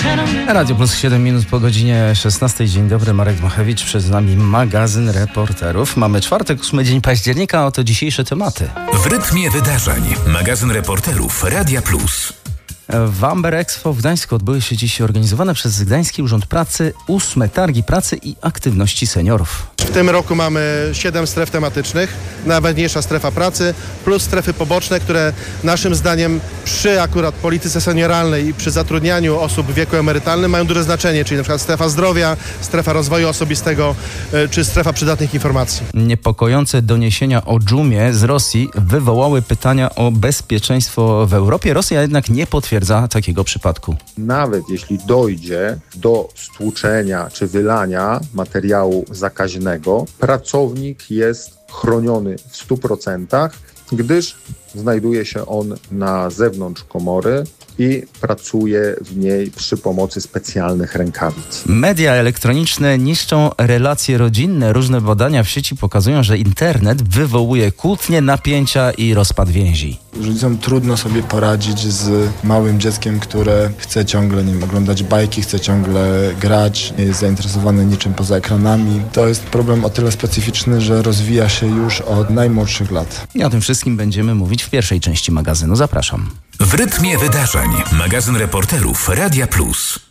Radio Plus 7 minut po godzinie 16. Dzień dobry, Marek Dmachewicz, przed nami magazyn reporterów. Mamy czwartek, 8 dzień października, oto dzisiejsze tematy. W rytmie wydarzeń. Magazyn reporterów Radia Plus. W Amber Expo w Gdańsku odbyły się dziś organizowane przez Gdański Urząd Pracy 8. Targi Pracy i Aktywności Seniorów. W tym roku mamy 7 stref tematycznych, najważniejsza strefa pracy, plus strefy poboczne, które naszym zdaniem przy akurat polityce senioralnej i przy zatrudnianiu osób w wieku emerytalnym mają duże znaczenie, czyli na przykład strefa zdrowia, strefa rozwoju osobistego, czy strefa przydatnych informacji. Niepokojące doniesienia o dżumie z Rosji wywołały pytania o bezpieczeństwo w Europie. Rosja jednak nie potwierdza takiego przypadku. Nawet jeśli dojdzie do stłuczenia czy wylania materiału zakaźnego, pracownik jest chroniony w 100%, gdyż znajduje się on na zewnątrz komory i pracuje w niej przy pomocy specjalnych rękawic. Media elektroniczne niszczą relacje rodzinne. Różne badania w sieci pokazują, że internet wywołuje kłótnie, napięcia i rozpad więzi. Rodzicom trudno sobie poradzić z małym dzieckiem, które chce ciągle, oglądać bajki, chce ciągle grać, nie jest zainteresowane niczym poza ekranami. To jest problem o tyle specyficzny, że rozwija się już od najmłodszych lat. I o tym wszystkim będziemy mówić w pierwszej części magazynu. Zapraszam. W rytmie wydarzeń. Magazyn reporterów Radia Plus.